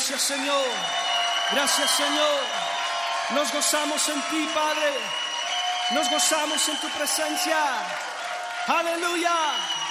Gracias, Señor. Gracias, Señor. Nos gozamos en ti, Padre. Nos gozamos en tu presencia. Aleluya.